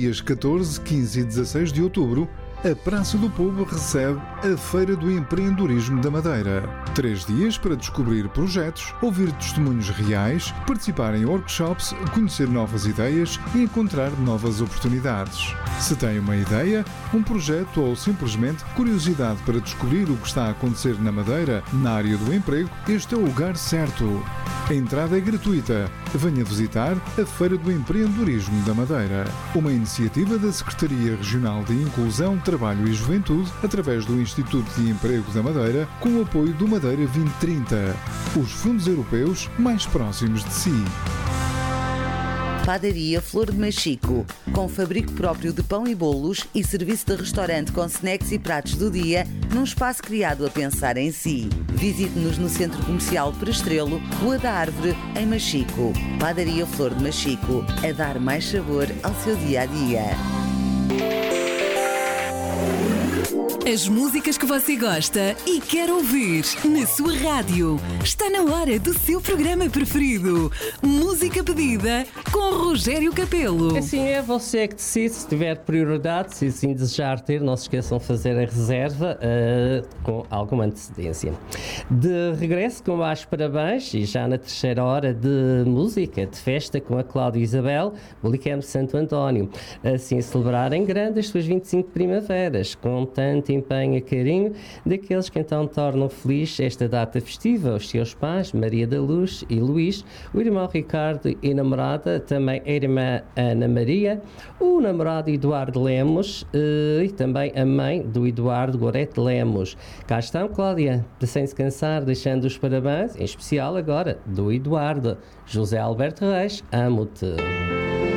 dias 14, 15 e 16 de outubro, a Praça do Povo recebe a Feira do Empreendedorismo da Madeira. 3 dias para descobrir projetos, ouvir testemunhos reais, participar em workshops, conhecer novas ideias e encontrar novas oportunidades. Se tem uma ideia, um projeto ou simplesmente curiosidade para descobrir o que está a acontecer na Madeira, na área do emprego, este é o lugar certo. A entrada é gratuita. Venha visitar a Feira do Empreendedorismo da Madeira, uma iniciativa da Secretaria Regional de Inclusão, Trabalho e Juventude, através do Instituto de Emprego da Madeira, com o apoio do Madeira 2030, os fundos europeus mais próximos de si. Padaria Flor de Machico, com fabrico próprio de pão e bolos e serviço de restaurante com snacks e pratos do dia, num espaço criado a pensar em si. Visite-nos no Centro Comercial Prestrelo, Rua da Árvore, em Machico. Padaria Flor de Machico, a dar mais sabor ao seu dia-a-dia. As músicas que você gosta e quer ouvir na sua rádio. Está na hora do seu programa preferido. Música pedida com Rogério Capelo. Assim é você que decide. Se tiver prioridade, se assim desejar ter, não se esqueçam de fazer a reserva com alguma antecedência. De regresso com mais parabéns e já na terceira hora de música, de festa com a Cláudia Isabel, Bolicano Santo António. Assim celebrar em grande as suas 25 primaveras, com tanto empenho e carinho daqueles que então tornam feliz esta data festiva, os seus pais, Maria da Luz e Luís, o irmão Ricardo e namorada, também a irmã Ana Maria, o namorado Eduardo Lemos e também a mãe do Eduardo, Gorete Lemos. Cá estão, Cláudia, sem se cansar, deixando os parabéns, em especial agora do Eduardo. José Alberto Reis, amo-te.